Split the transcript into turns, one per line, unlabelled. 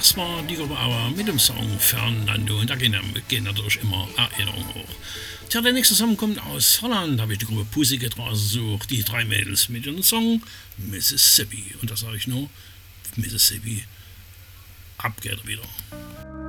Das war die Gruppe aber mit dem Song Fernando und da gehen natürlich immer Erinnerungen hoch. Tja, der nächste Song kommt aus Holland, da habe ich die Gruppe Pussycat rausgesucht, die 3 Mädels mit dem Song Mississippi. Und da sage ich nur, Mississippi, ab geht er wieder.